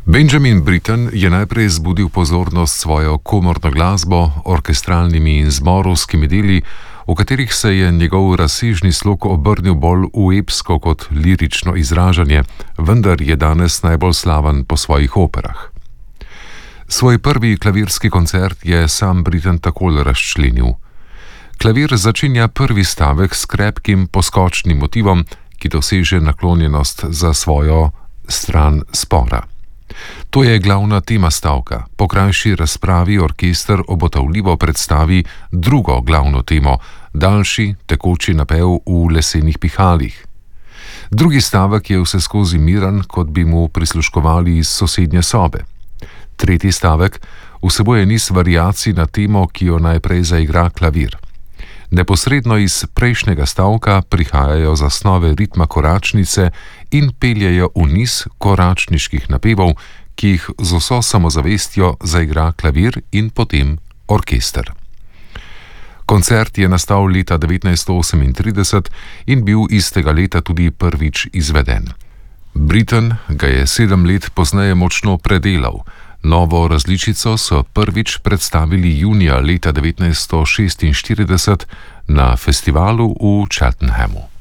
Benjamin Britten je najprej zbudil pozornost svojo komorno glasbo, orkestralnimi in zborovskimi deli, v katerih se je njegov razsežni slog obrnil bolj v epsko kot lirično izražanje, vendar je danes najbolj slaven po svojih operah. Svoj prvi klavirski koncert je sam Britten takole razčlenil. Klavir začenja prvi stavek s krepkim poskočnim motivom, ki doseže naklonjenost za svojo stran spora. To je glavna tema stavka. Po krajši razpravi orkester obotavljivo predstavi drugo glavno temo, daljši, tekoči napev v lesenih pihalih. Drugi stavek je vseskozi miren, kot bi mu prisluškovali iz sosednje sobe. Tretji stavek vsebuje niz variacij na temo, ki jo najprej zaigra klavir. Neposredno iz prejšnjega stavka prihajajo zasnove ritma koračnice in peljejo v niz koračniških napevov, ki jih z vso samozavestjo zaigra klavir in potem orkester. Koncert je nastal leta 1938 in bil istega leta tudi prvič izveden. Britten ga je 7 let pozneje močno predelal. Novo različico so prvič predstavili junija leta 1946 na festivalu v Cheltenhamu.